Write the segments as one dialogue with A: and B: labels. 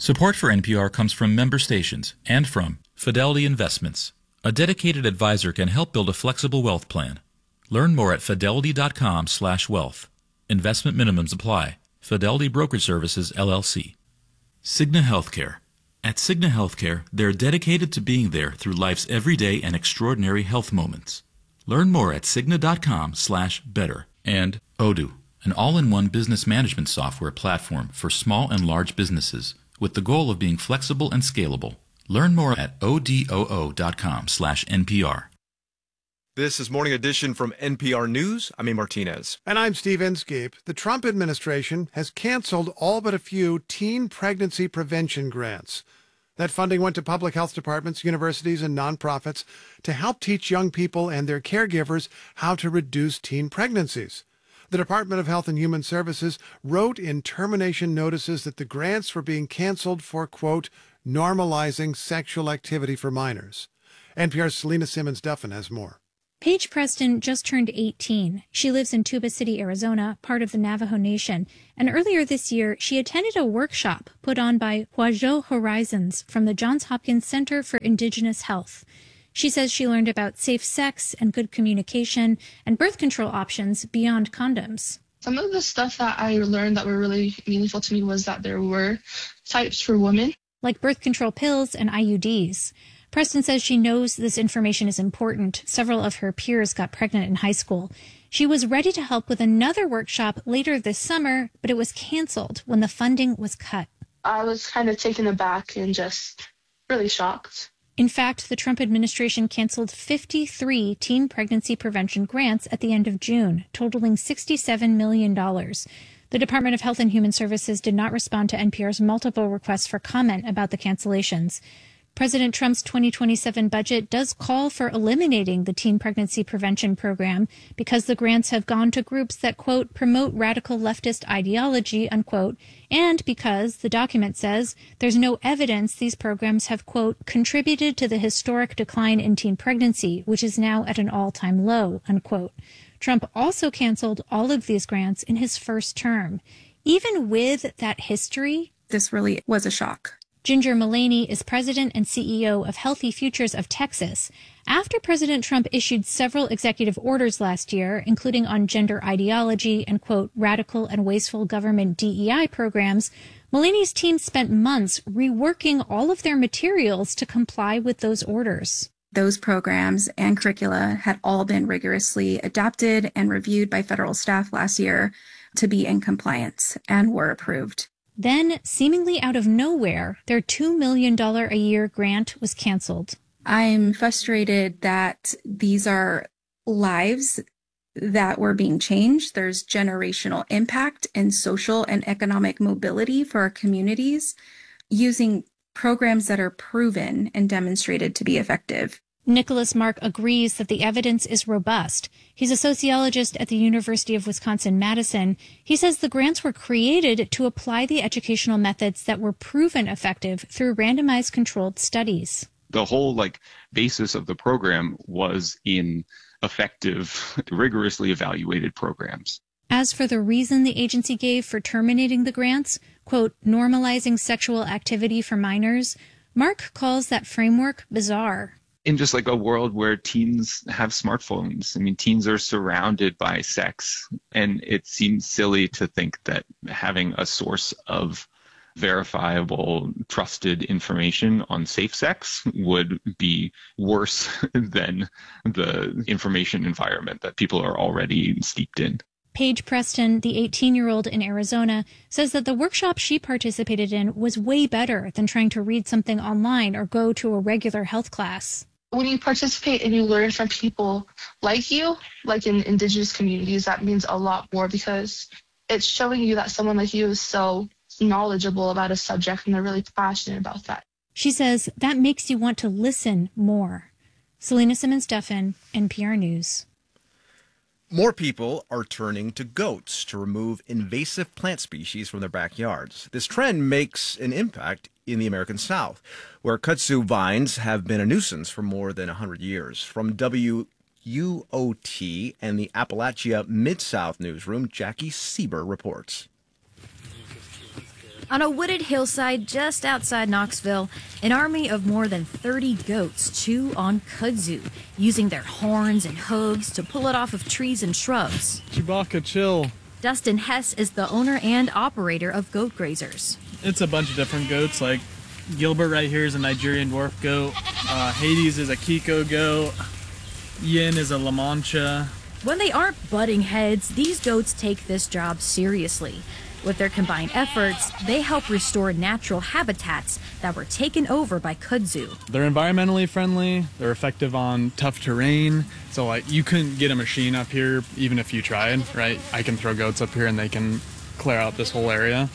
A: Support for NPR comes from member stations and from Fidelity Investments. A dedicated advisor can help build a flexible wealth plan. Learn more at fidelity.com/wealth. Investment minimums apply. Fidelity Brokerage Services, LLC. Cigna Healthcare. At Cigna Healthcare, they're dedicated to being there through life's everyday and extraordinary health moments. Learn more at Cigna.com/better. And Odoo, an all-in-one business management software platform for small and large businesses with the goal of being flexible and scalable. Learn more at odoo.com/NPR.
B: This is Morning Edition from NPR News. I'm A. Martinez.
C: And I'm Steve Inskeep. The Trump administration has canceled all but a few teen pregnancy prevention grants. That funding went to public health departments, universities, and nonprofits to help teach young people and their caregivers how to reduce teen pregnancies. The Department of Health and Human Services wrote in termination notices that the grants were being canceled for, quote, normalizing sexual activity for minors. NPR's Selena Simmons-Duffin has more.
D: Paige Preston just turned 18. She lives in Tuba City, Arizona, part of the Navajo Nation. And earlier this year, she attended a workshop put on by Huajo Horizons from the Johns Hopkins Center for Indigenous Health. She says she learned about safe sex and good communication and birth control options beyond condoms.
E: Some of the stuff that I learned that were really meaningful to me was that there were types for women,
D: like birth control pills and IUDs. Preston says she knows this information is important. Several of her peers got pregnant in high school. She was ready to help with another workshop later this summer, but it was canceled when the funding was cut.
E: I was kind of taken aback and just really shocked.
D: In fact, the Trump administration canceled 53 teen pregnancy prevention grants at the end of June, totaling $67 million. The Department of Health and Human Services did not respond to NPR's multiple requests for comment about the cancellations. President Trump's 2027 budget does call for eliminating the teen pregnancy prevention program because the grants have gone to groups that, quote, promote radical leftist ideology, unquote, and because, the document says, there's no evidence these programs have, quote, contributed to the historic decline in teen pregnancy, which is now at an all-time low, unquote. Trump also canceled all of these grants in his first term. Even with that history,
F: this really was a shock.
D: Ginger Mullaney is president and CEO of Healthy Futures of Texas. After President Trump issued several executive orders last year, including on gender ideology and, quote, radical and wasteful government DEI programs, Mullaney's team spent months reworking all of their materials to comply with those orders.
F: Those programs and curricula had all been rigorously adapted and reviewed by federal staff last year to be in compliance and were approved.
D: Then, seemingly out of nowhere, their $2 million a year grant was canceled.
F: I'm frustrated that these are lives that were being changed. There's generational impact and social and economic mobility for our communities using programs that are proven and demonstrated to be effective.
D: Nicholas Mark agrees that the evidence is robust. He's a sociologist at the University of Wisconsin-Madison. He says the grants were created to apply the educational methods that were proven effective through randomized controlled studies.
G: The whole basis of the program was in effective, rigorously evaluated programs.
D: As for the reason the agency gave for terminating the grants, quote, normalizing sexual activity for minors, Mark calls that framework bizarre.
G: In just a world where teens have smartphones, teens are surrounded by sex, and it seems silly to think that having a source of verifiable, trusted information on safe sex would be worse than the information environment that people are already steeped in.
D: Paige Preston, the 18-year-old in Arizona, says that the workshop she participated in was way better than trying to read something online or go to a regular health class.
E: When you participate and you learn from people like you, like in indigenous communities, that means a lot more because it's showing you that someone like you is so knowledgeable about a subject and they're really passionate about that.
D: She says that makes you want to listen more. Selena Simmons-Duffin, NPR News.
B: More people are turning to goats to remove invasive plant species from their backyards. This trend makes an impact in the American South, where kudzu vines have been a nuisance for more than 100 years. From WUOT and the Appalachia Mid-South newsroom, Jackie Sieber reports.
H: On a wooded hillside just outside Knoxville, an army of more than 30 goats chew on kudzu, using their horns and hooves to pull it off of trees and shrubs.
I: Chewbacca, chill.
H: Dustin Hess is the owner and operator of Goat Grazers.
I: It's a bunch of different goats, like Gilbert right here is a Nigerian dwarf goat. Hades is a Kiko goat. Yin is a La Mancha.
H: When they aren't butting heads, these goats take this job seriously. With their combined efforts, they help restore natural habitats that were taken over by kudzu.
I: They're environmentally friendly, they're effective on tough terrain, so like you couldn't get a machine up here even if you tried, right? I can throw goats up here and they can clear out this whole area.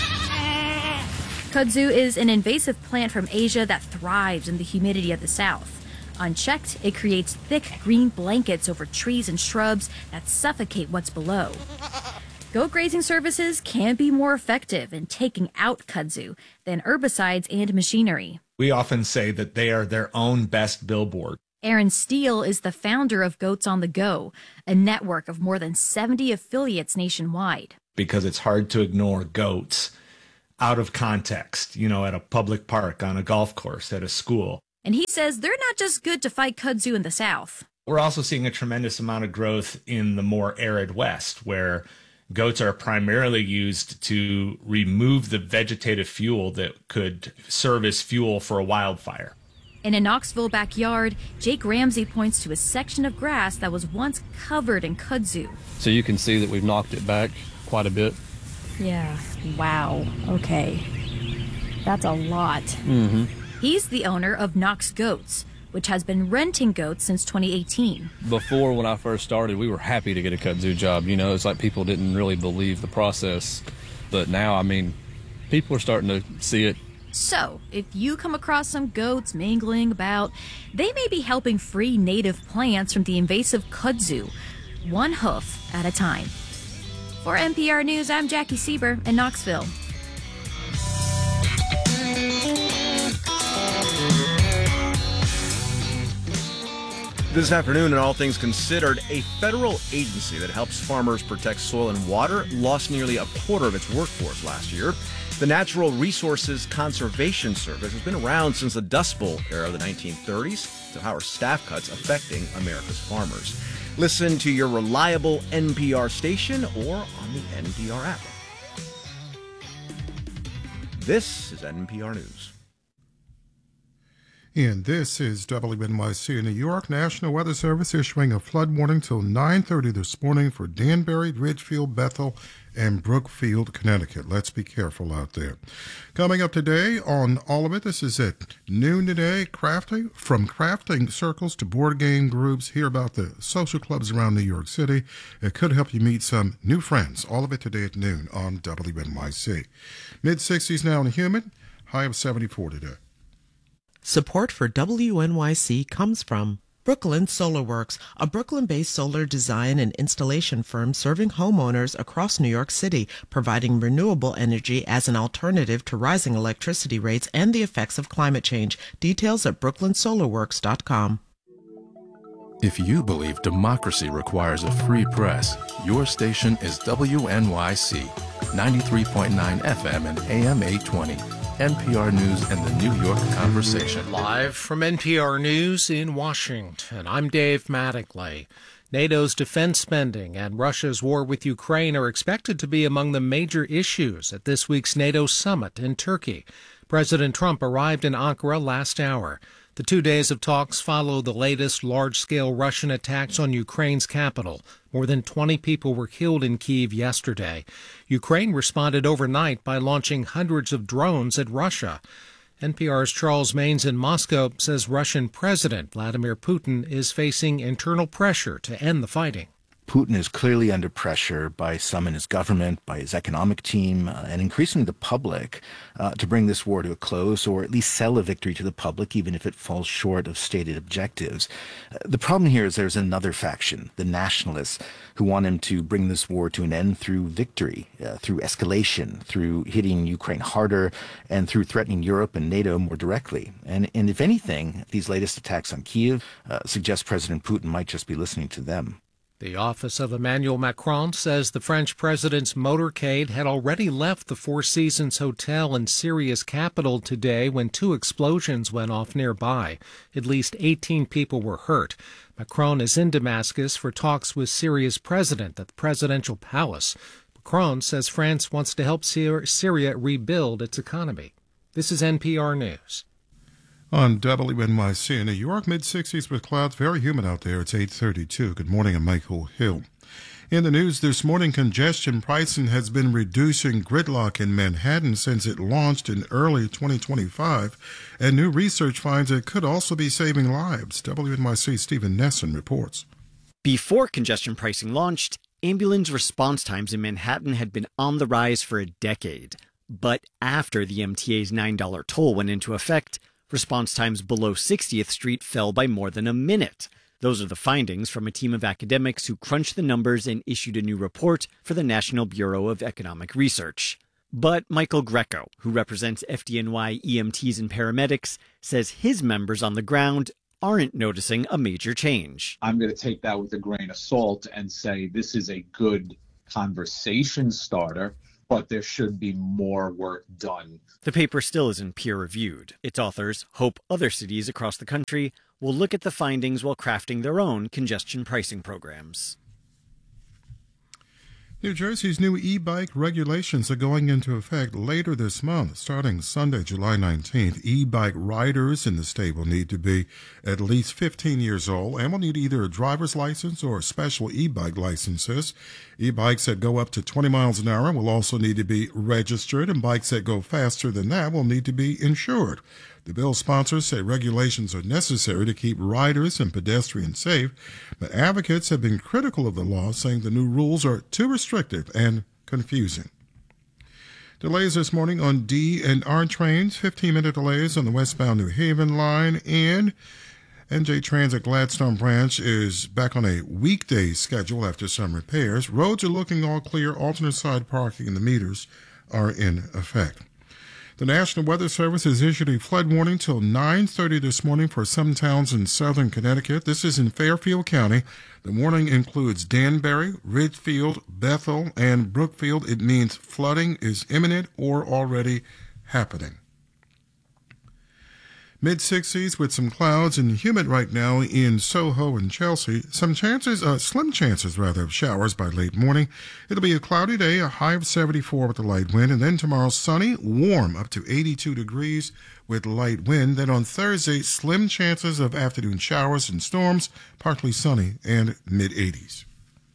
H: Kudzu is an invasive plant from Asia that thrives in the humidity of the south. Unchecked, it creates thick green blankets over trees and shrubs that suffocate what's below. Goat grazing services can be more effective in taking out kudzu than herbicides and machinery.
J: We often say that they are their own best billboard.
H: Aaron Steele is the founder of Goats on the Go, a network of more than 70 affiliates nationwide.
J: Because it's hard to ignore goats out of context, at a public park, on a golf course, at a school.
H: And he says they're not just good to fight kudzu in the South.
J: We're also seeing a tremendous amount of growth in the more arid West, where goats are primarily used to remove the vegetative fuel that could serve as fuel for a wildfire.
H: In a Knoxville backyard, Jake Ramsey points to a section of grass that was once covered in kudzu.
K: So you can see that we've knocked it back quite a bit.
H: Yeah. Wow. Okay. That's a lot.
K: Mm-hmm.
H: He's the owner of Knox Goats, which has been renting goats since 2018.
K: Before, when I first started, we were happy to get a kudzu job. It's like people didn't really believe the process. But now, people are starting to see it.
H: So, if you come across some goats mingling about, they may be helping free native plants from the invasive kudzu, one hoof at a time. For NPR News, I'm Jackie Sieber in Knoxville.
B: This afternoon, in All Things Considered, a federal agency that helps farmers protect soil and water lost nearly a quarter of its workforce last year. The Natural Resources Conservation Service has been around since the Dust Bowl era of the 1930s. So how are staff cuts affecting America's farmers? Listen to your reliable NPR station or on the NPR app. This is NPR News.
L: And this is WNYC in New York. National Weather Service issuing a flood warning till 9:30 this morning for Danbury, Ridgefield, Bethel, and Brookfield, Connecticut. Let's be careful out there. Coming up today on All of It, this is at noon today, from crafting circles to board game groups. Hear about the social clubs around New York City. It could help you meet some new friends. All of it today at noon on WNYC. Mid-60s now and humid, high of 74 today.
M: Support for WNYC comes from Brooklyn Solar Works, a Brooklyn-based solar design and installation firm serving homeowners across New York City, providing renewable energy as an alternative to rising electricity rates and the effects of climate change. Details at brooklynsolarworks.com.
N: If you believe democracy requires a free press, your station is WNYC, 93.9 FM and AM 820. NPR News and the New York Conversation.
O: Live from NPR News in Washington, I'm Dave Mattingly. NATO's defense spending and Russia's war with Ukraine are expected to be among the major issues at this week's NATO summit in Turkey. President Trump arrived in Ankara last hour. The 2 days of talks follow the latest large-scale Russian attacks on Ukraine's capital. More than 20 people were killed in Kyiv yesterday. Ukraine responded overnight by launching hundreds of drones at Russia. NPR's Charles Maynes in Moscow says Russian President Vladimir Putin is facing internal pressure to end the fighting.
P: Putin is clearly under pressure by some in his government, by his economic team, and increasingly the public to bring this war to a close or at least sell a victory to the public, even if it falls short of stated objectives. The problem here is there's another faction, the nationalists, who want him to bring this war to an end through victory, through escalation, through hitting Ukraine harder, and through threatening Europe and NATO more directly. And if anything, these latest attacks on Kyiv suggest President Putin might just be listening to them.
O: The office of Emmanuel Macron says the French president's motorcade had already left the Four Seasons Hotel in Syria's capital today when 2 explosions went off nearby. At least 18 people were hurt. Macron is in Damascus for talks with Syria's president at the presidential palace. Macron says France wants to help Syria rebuild its economy. This is NPR News.
L: On WNYC in New York, mid-60s with clouds, very humid out there. It's 8:32. Good morning, I'm Michael Hill. In the news this morning, congestion pricing has been reducing gridlock in Manhattan since it launched in early 2025, and new research finds it could also be saving lives. WNYC's Stephen Nesson reports.
Q: Before congestion pricing launched, ambulance response times in Manhattan had been on the rise for a decade. But after the MTA's $9 toll went into effect, response times below 60th Street fell by more than a minute. Those are the findings from a team of academics who crunched the numbers and issued a new report for the National Bureau of Economic Research. But Michael Greco, who represents FDNY EMTs and paramedics, says his members on the ground aren't noticing a major change.
R: I'm going to take that with a grain of salt and say this is a good conversation starter, but there should be more work done.
Q: The paper still isn't peer-reviewed. Its authors hope other cities across the country will look at the findings while crafting their own congestion pricing programs.
L: New Jersey's new e-bike regulations are going into effect later this month. Starting Sunday, July 19th, e-bike riders in the state will need to be at least 15 years old and will need either a driver's license or special e-bike licenses. E-bikes that go up to 20 miles an hour will also need to be registered, and bikes that go faster than that will need to be insured. The bill's sponsors say regulations are necessary to keep riders and pedestrians safe, but advocates have been critical of the law, saying the new rules are too restrictive and confusing. Delays this morning on D and R trains, 15-minute delays on the westbound New Haven line, and NJ Transit Gladstone branch is back on a weekday schedule after some repairs. Roads are looking all clear. Alternate side parking and the meters are in effect. The National Weather Service has issued a flood warning till 9:30 this morning for some towns in southern Connecticut. This is in Fairfield County. The warning includes Danbury, Ridgefield, Bethel, and Brookfield. It means flooding is imminent or already happening. Mid-60s with some clouds and humid right now in Soho and Chelsea. Slim chances of showers by late morning. It'll be a cloudy day, a high of 74 with a light wind. And then tomorrow, sunny, warm, up to 82 degrees with light wind. Then on Thursday, slim chances of afternoon showers and storms, partly sunny and mid-80s.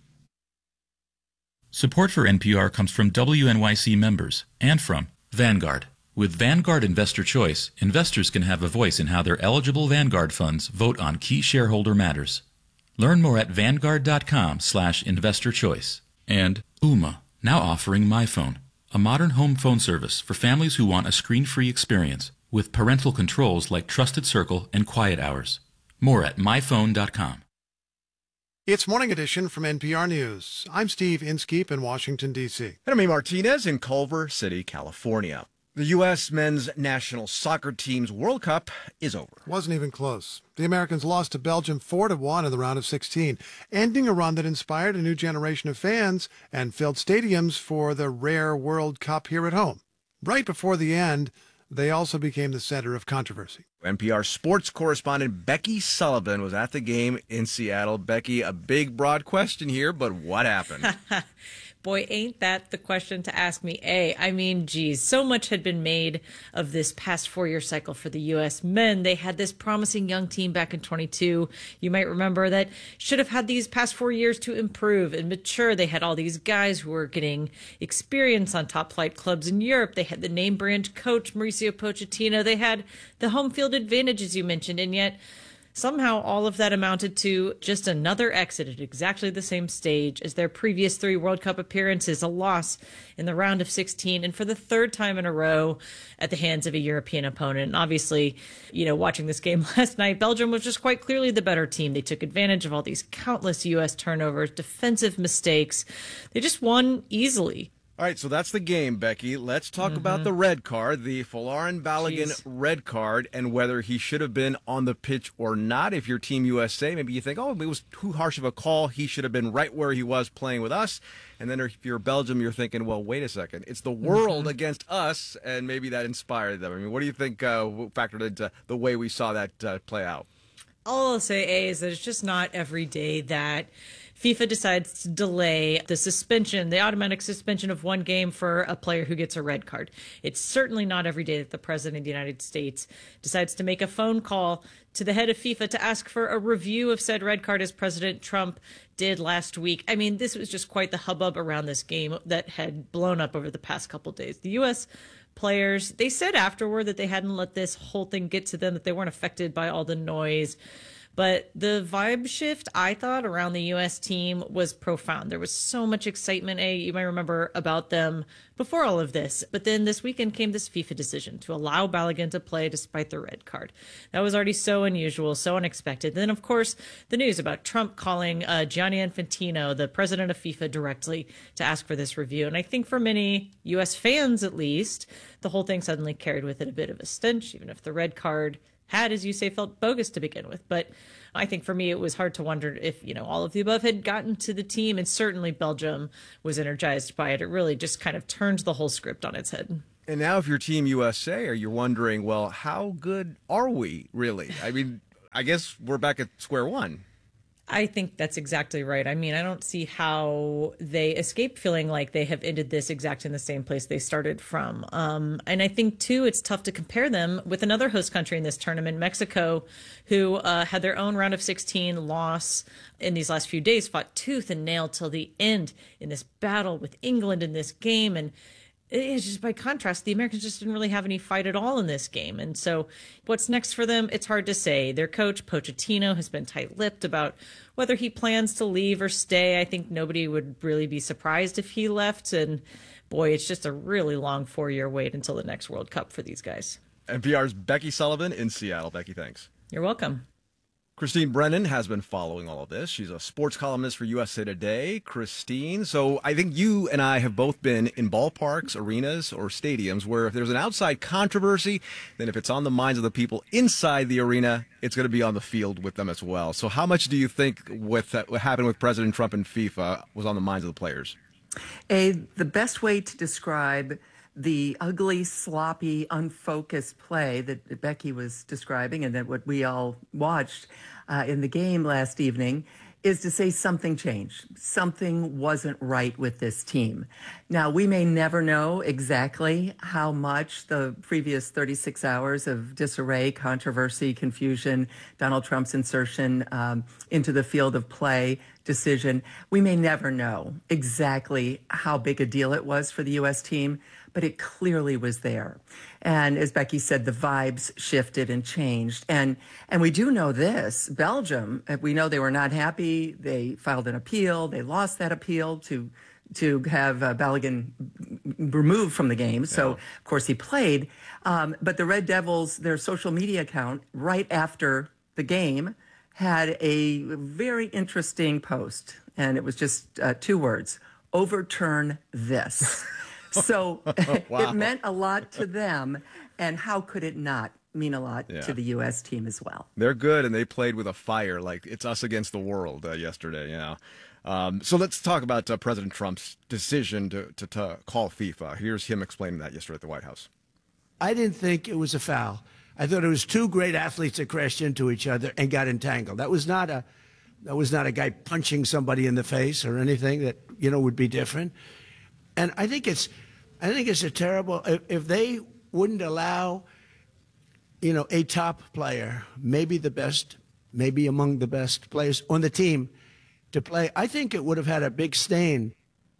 A: Support for NPR comes from WNYC members and from Vanguard. With Vanguard Investor Choice, investors can have a voice in how their eligible Vanguard funds vote on key shareholder matters. Learn more at Vanguard.com/investorchoice. And Ooma, now offering MyPhone, a modern home phone service for families who want a screen-free experience with parental controls like Trusted Circle and Quiet Hours. More at myphone.com.
C: It's Morning Edition from NPR News. I'm Steve Inskeep in Washington, D.C.
B: And I'm Amy Martinez in Culver City, California. The U.S. men's national soccer team's World Cup is over.
C: Wasn't even close. The Americans lost to Belgium 4-1 in the round of 16, ending a run that inspired a new generation of fans and filled stadiums for the rare World Cup here at home. Right before the end, they also became the center of controversy.
B: NPR sports correspondent Becky Sullivan was at the game in Seattle. Becky, a big, broad question here, but what happened?
S: Boy, ain't that the question to ask me. I mean, geez, so much had been made of this past four-year cycle for the U.S. men. They had this promising young team back in 22. You might remember that should have had these past 4 years to improve and mature. They had all these guys who were getting experience on top-flight clubs in Europe. They had the name-brand coach, Mauricio Pochettino. They had the home field advantage, as you mentioned, and yet somehow all of that amounted to just another exit at exactly the same stage as their previous three World Cup appearances, a loss in the round of 16, and for the third time in a row at the hands of a European opponent. And obviously, watching this game last night, Belgium was just quite clearly the better team. They took advantage of all these countless U.S. turnovers, defensive mistakes. They just won easily.
B: All right, so that's the game, Becky. Let's talk about the red card, the Folarin Balogun red card, and whether he should have been on the pitch or not. If you're Team USA, maybe you think, oh, it was too harsh of a call. He should have been right where he was playing with us. And then if you're Belgium, you're thinking, well, wait a second. It's the world against us, and maybe that inspired them. I mean, what do you think factored into the way we saw that play out?
S: All I'll say, A, is that it's just not every day that FIFA decides to delay the suspension, the automatic suspension of one game for a player who gets a red card. It's certainly not every day that the President of the United States decides to make a phone call to the head of FIFA to ask for a review of said red card, as President Trump did last week. I mean, this was just quite the hubbub around this game that had blown up over the past couple days. The U.S. players, they said afterward that they hadn't let this whole thing get to them, that they weren't affected by all the noise. But the vibe shift, I thought, around the U.S. team was profound. There was so much excitement, you might remember, about them before all of this. But then this weekend came this FIFA decision to allow Balogun to play despite the red card. That was already so unusual, so unexpected. Then, of course, the news about Trump calling Gianni Infantino, the president of FIFA, directly to ask for this review. And I think for many U.S. fans, at least, the whole thing suddenly carried with it a bit of a stench, even if the red card had, as you say, felt bogus to begin with. But I think for me, it was hard to wonder if, all of the above had gotten to the team. And certainly Belgium was energized by it. It really just kind of turned the whole script on its head.
B: And now if you're Team USA, you're wondering, well, how good are we really? I mean, I guess we're back at square one.
S: I think that's exactly right. I mean, I don't see how they escape feeling like they have ended this exactly in the same place they started from. And I think, too, it's tough to compare them with another host country in this tournament, Mexico, who had their own round of 16 loss in these last few days, fought tooth and nail till the end in this battle with England in this game. And it's just, by contrast, the Americans just didn't really have any fight at all in this game. And so what's next for them? It's hard to say. Their coach, Pochettino, has been tight-lipped about whether he plans to leave or stay. I think nobody would really be surprised if he left. And boy, it's just a really long 4-year wait until the next World Cup for these guys.
B: NPR's Becky Sullivan in Seattle. Becky, thanks.
S: You're welcome.
B: Christine Brennan has been following all of this. She's a sports columnist for USA Today. Christine, so I think you and I have both been in ballparks, arenas, or stadiums where if there's an outside controversy, then if it's on the minds of the people inside the arena, it's going to be on the field with them as well. So how much do you think what happened with President Trump and FIFA was on the minds of the players?
T: The best way to describe the ugly, sloppy, unfocused play that Becky was describing and that what we all watched in the game last evening is to say something changed. Something wasn't right with this team. Now, we may never know exactly how much the previous 36 hours of disarray, controversy, confusion, Donald Trump's insertion into the field of play decision, we may never know exactly how big a deal it was for the U.S. team, but it clearly was there. And as Becky said, the vibes shifted and changed. And we do know this, Belgium, we know they were not happy. They filed an appeal. They lost that appeal to have Balogun removed from the game. So, of course, he played. But the Red Devils, their social media account, right after the game, had a very interesting post. And it was just 2 words, overturn this. So
B: Wow.
T: It meant a lot to them. And how could it not mean a lot to the U.S. team as well?
B: They're good, and they played with a fire. Like, it's us against the world yesterday, So let's talk about President Trump's decision to call FIFA. Here's him explaining that yesterday at the White House.
U: I didn't think it was a foul. I thought it was 2 great athletes that crashed into each other and got entangled. That was not a guy punching somebody in the face or anything that would be different. And I think it's a terrible, if they wouldn't allow a top player, maybe the best, maybe among the best players on the team, to play, I think it would have had a big stain.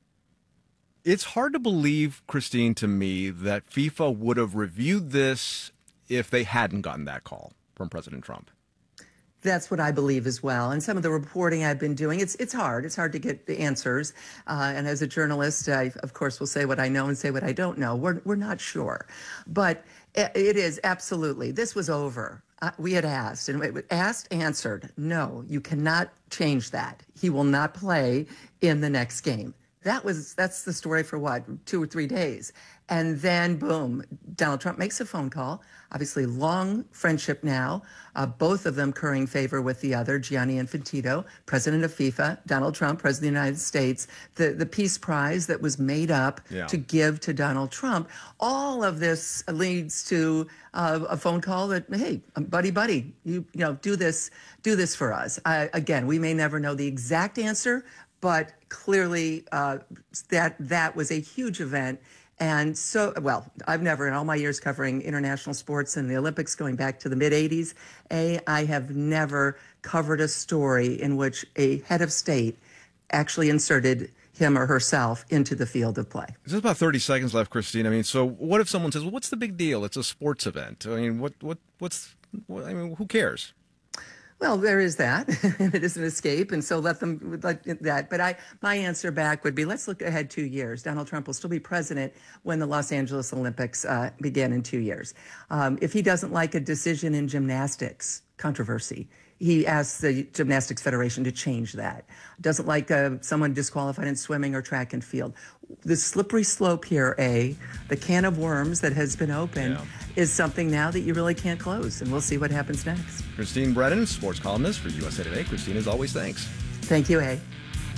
B: It's hard to believe, Christine, to me, that FIFA would have reviewed this if they hadn't gotten that call from President Trump.
T: That's what I believe as well. And some of the reporting I've been doing, it's hard. It's hard to get the answers. And as a journalist, I, of course, will say what I know and say what I don't know. We're not sure. But it is absolutely. This was over. We had asked, and answered, no, you cannot change that. He will not play in the next game. That's the story for what, 2 or 3 days. And then, boom, Donald Trump makes a phone call. Obviously, long friendship now, both of them currying favor with the other, Gianni Infantino, president of FIFA, Donald Trump, president of the United States, the Peace Prize that was made up to give to Donald Trump. All of this leads to a phone call that, hey, buddy, you know, do this for us. Again, we may never know the exact answer, but clearly that was a huge event. And so, well, I've never, in all my years covering international sports and the Olympics going back to the mid-'80s, I have never covered a story in which a head of state actually inserted him or herself into the field of play.
B: There's about 30 seconds left, Christine. I mean, so what if someone says, well, what's the big deal? It's a sports event. I mean, I mean, who cares?
T: Well, there is that. It is an escape, and so let them like that. But my answer back would be, let's look ahead 2 years. Donald Trump will still be president when the Los Angeles Olympics begin in 2 years. If he doesn't like a decision in gymnastics, controversy, he asks the Gymnastics Federation to change that. Doesn't like someone disqualified in swimming or track and field. The slippery slope here, the can of worms that has been opened, is something now that you really can't close, and we'll see what happens next.
B: Christine Brennan, sports columnist for USA Today. Christine, as always, thanks.
T: Thank you, A.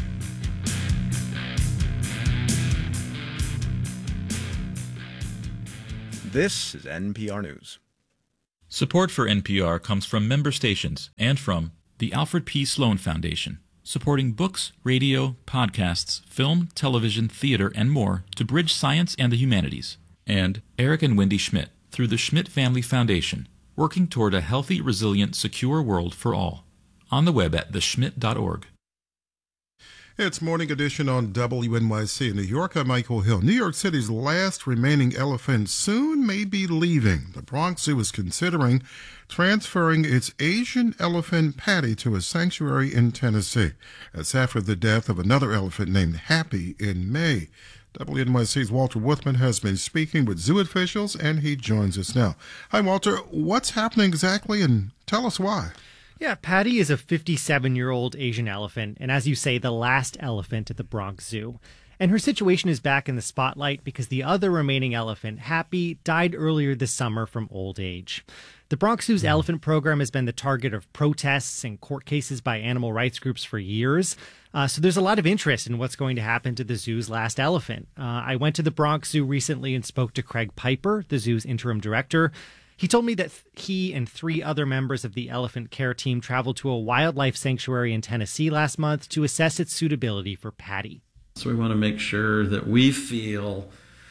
B: This is NPR News.
A: Support for NPR comes from member stations and from the Alfred P. Sloan Foundation, supporting books, radio, podcasts, film, television, theater, and more to bridge science and the humanities. And Eric and Wendy Schmidt through the Schmidt Family Foundation, working toward a healthy, resilient, secure world for all. On the web at theschmidt.org.
L: It's Morning Edition on WNYC in New York. I'm Michael Hill. New York City's last remaining elephant soon may be leaving. The Bronx Zoo is considering transferring its Asian elephant Patty to a sanctuary in Tennessee. That's after the death of another elephant named Happy in May. WNYC's Walter Wuthman has been speaking with zoo officials, and he joins us now. Hi, Walter. What's happening exactly, and tell us why?
F: Yeah, Patty is a 57-year-old Asian elephant, and as you say, the last elephant at the Bronx Zoo. And her situation is back in the spotlight because the other remaining elephant, Happy, died earlier this summer from old age. The Bronx Zoo's elephant program has been the target of protests and court cases by animal rights groups for years. So there's a lot of interest in what's going to happen to the zoo's last elephant. I went to the Bronx Zoo recently and spoke to Craig Piper, the zoo's interim director. He told me that he and 3 other members of the elephant care team traveled to a wildlife sanctuary in Tennessee last month to assess its suitability for Patty.
V: So we want to make sure that we feel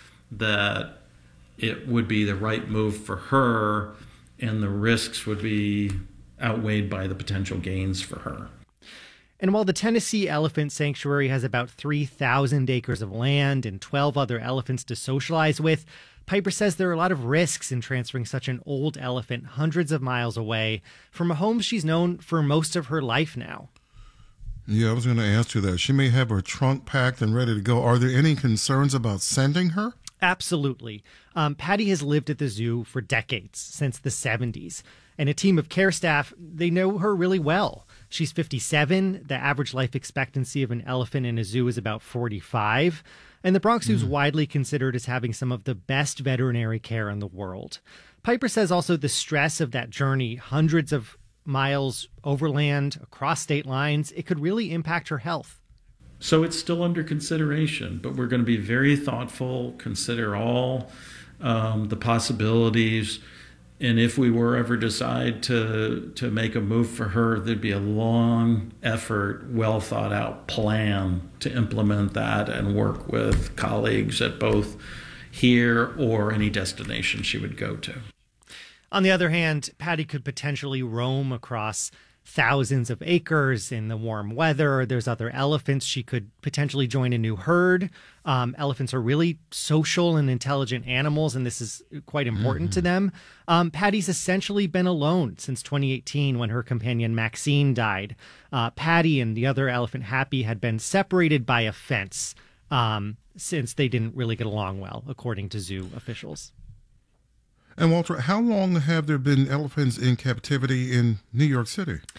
V: that it would be the right move for her and the risks would be outweighed by the potential gains for her.
F: And while the Tennessee Elephant Sanctuary has about 3,000 acres of land and 12 other elephants to socialize with, Piper says there are a lot of risks in transferring such an old elephant hundreds of miles away from a home she's known for most of her life now.
L: Yeah, I was going to ask you that. She may have her trunk packed and ready to go. Are there any concerns about sending her?
F: Absolutely. Patty has lived at the zoo for decades, since the 70s. And a team of care staff, they know her really well. She's 57. The average life expectancy of an elephant in a zoo is about 45. And the Bronx Zoo is widely considered as having some of the best veterinary care in the world. Piper says also the stress of that journey, hundreds of miles overland, across state lines, it could really impact her health.
V: So it's still under consideration, but we're going to be very thoughtful, consider all the possibilities. And if we were ever decide to make a move for her, there'd be a long effort, well thought out plan to implement that and work with colleagues at both here or any destination she would go to.
F: On the other hand, Patty could potentially roam across thousands of acres in the warm weather. There's other elephants. She could potentially join a new herd. Elephants are really social and intelligent animals, and this is quite important to them. Patty's essentially been alone since 2018 when her companion Maxine died. Patty and the other elephant Happy had been separated by a fence since they didn't really get along well, according to zoo officials.
L: And Walter, how long have there been elephants in captivity in New York City?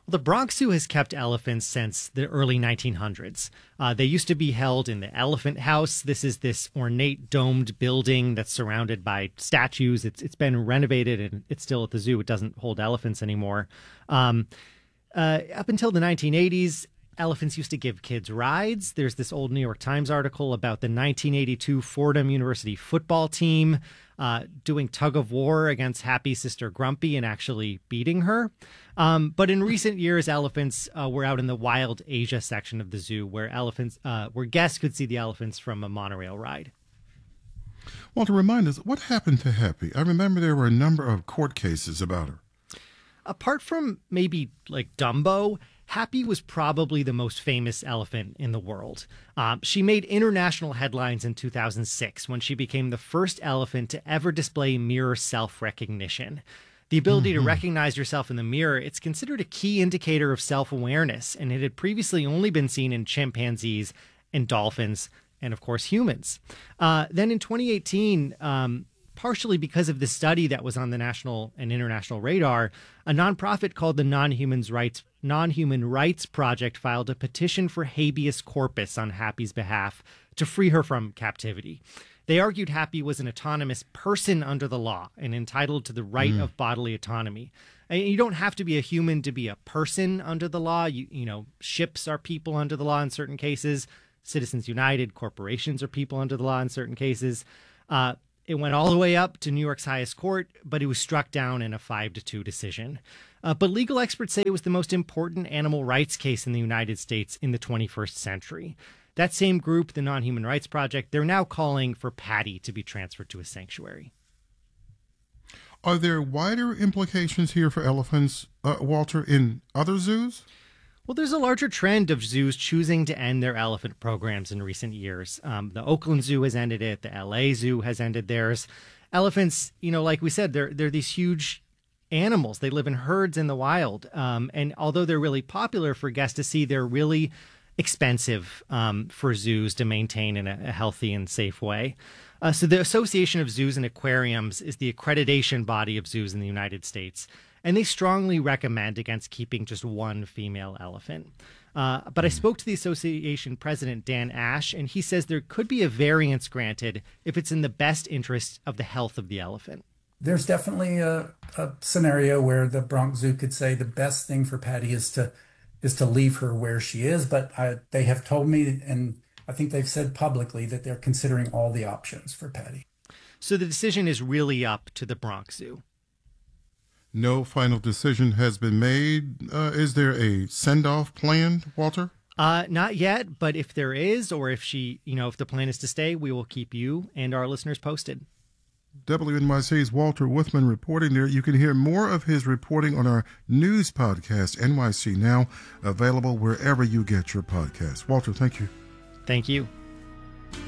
F: The Bronx Zoo has kept elephants since the early 1900s. They used to be held in the Elephant House. This is this ornate domed building that's surrounded by statues. It's been renovated and it's still at the zoo. It doesn't hold elephants anymore. Up until the 1980s, elephants used to give kids rides. There's this old New York Times article about the 1982 Fordham University football team doing tug of war against Happy's sister Grumpy and actually beating her. But in recent years, elephants were out in the Wild Asia section of the zoo, where guests could see the elephants from a monorail ride.
L: Well, to remind us, what happened to Happy? I remember there were a number of court cases about her.
F: Apart from maybe like Dumbo, Happy was probably the most famous elephant in the world. She made international headlines in 2006 when she became the first elephant to ever display mirror self-recognition. The ability to recognize yourself in the mirror, it's considered a key indicator of self-awareness, and it had previously only been seen in chimpanzees and dolphins and, of course, humans. Then in 2018, partially because of the study that was on the national and international radar, a nonprofit called the Non-Human Rights Project filed a petition for habeas corpus on Happy's behalf to free her from captivity. They argued Happy was an autonomous person under the law and entitled to the right of bodily autonomy. And you don't have to be a human to be a person under the law. You know, ships are people under the law in certain cases. Citizens United, corporations are people under the law in certain cases. It went all the way up to New York's highest court, but it was struck down in a 5-2 decision. But legal experts say it was the most important animal rights case in the United States in the 21st century. That same group, the Non-Human Rights Project, they're now calling for Patty to be transferred to a sanctuary.
L: Are there wider implications here for elephants, Walter, in other zoos?
F: Well, there's a larger trend of zoos choosing to end their elephant programs in recent years. The Oakland Zoo has ended it. The LA Zoo has ended theirs. Elephants, like we said, they're these huge animals. They live in herds in the wild. And although they're really popular for guests to see, they're really expensive for zoos to maintain in a healthy and safe way. So the Association of Zoos and Aquariums is the accreditation body of zoos in the United States. And they strongly recommend against keeping just one female elephant. But I spoke to the association president, Dan Ash, and he says there could be a variance granted if it's in the best interest of the health of the elephant.
E: There's definitely a scenario where the Bronx Zoo could say the best thing for Patty is to leave her where she is. But they have told me, and I think they've said publicly, that they're considering all the options for Patty.
F: So the decision is really up to the Bronx Zoo.
L: No final decision has been made. Is there a send-off planned, Walter?
F: Not yet, but if there is, or if if the plan is to stay, we will keep you and our listeners posted.
L: WNYC's Walter Wuthmann reporting there. You can hear more of his reporting on our news podcast, NYC Now, available wherever you get your podcasts. Walter, thank you.
F: Thank you.